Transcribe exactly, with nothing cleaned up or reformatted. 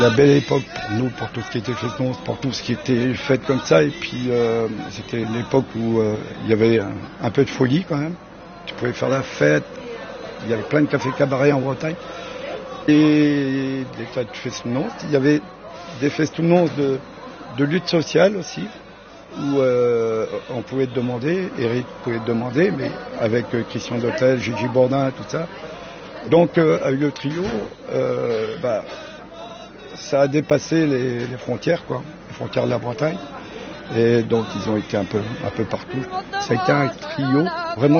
La belle époque pour nous, pour tout ce qui était fête, pour tout ce qui était fête comme ça. Et puis euh, c'était l'époque où euh, il y avait un, un peu de folie quand même. Tu pouvais faire la fête. Il y avait plein de cafés cabarets en Bretagne. Et des tas de festonnances. Il y avait des festonnances de, de lutte sociale aussi, où euh, on pouvait te demander, Eric pouvait te demander, mais avec euh, Christian Dotel, Gigi Bourdin, tout ça. Donc euh, avec le trio, euh, bah, ça a dépassé les, les frontières, quoi, les frontières de la Bretagne. Et donc ils ont été un peu, un peu partout. Ça a été un trio vraiment